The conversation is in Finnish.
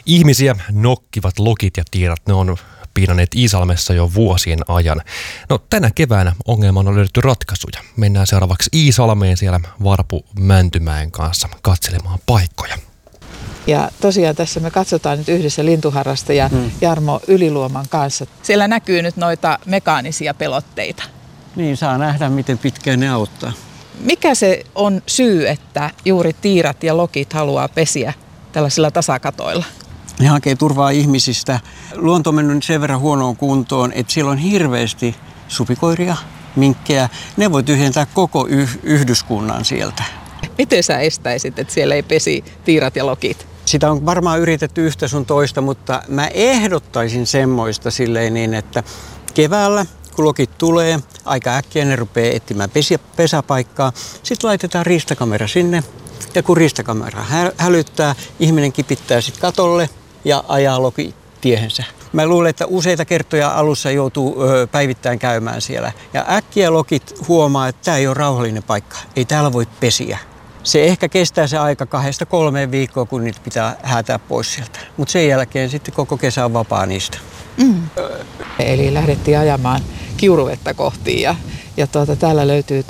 Ihmisiä nokkivat lokit ja tiirat, ne on piinanneet Iisalmessa jo vuosien ajan. No tänä keväänä ongelmaan on löydetty ratkaisuja. Mennään seuraavaksi Iisalmeen siellä Varpu Mäntymäen kanssa katselemaan paikkoja. Ja tosiaan tässä me katsotaan nyt yhdessä lintuharrastaja Jarmo Yliluoman kanssa. Siellä näkyy nyt noita mekaanisia pelotteita. Niin, saa nähdä, miten pitkään ne auttaa. Mikä se on syy, että juuri tiirat ja lokit haluaa pesiä tällaisilla tasakatoilla? Ne hakee turvaa ihmisistä. Luonto on mennyt sen verran huonoon kuntoon, että siellä on hirveästi supikoiria, minkkejä. Ne voi tyhjentää koko yhdyskunnan sieltä. Miten sä estäisit, että siellä ei pesi tiirat ja lokit? Sitä on varmaan yritetty yhtä sun toista, mutta mä ehdottaisin semmoista silleen niin, että keväällä kun lokit tulee, aika äkkiä ne rupeaa etsimään pesäpaikkaa. Sitten laitetaan riistakamera sinne ja kun riistakamera hälyttää, ihminen kipittää sitten katolle ja ajaa lokit tiehensä. Mä luulen, että useita kertoja alussa joutuu päivittäin käymään siellä. Ja äkkiä lokit huomaa, että tämä ei ole rauhallinen paikka. Ei täällä voi pesiä. Se ehkä kestää se aika 2-3 viikkoa, kun niitä pitää häätää pois sieltä. Mutta sen jälkeen sitten koko kesä on vapaa niistä. Eli lähdettiin ajamaan Kiuruvettä kohti ja täällä löytyy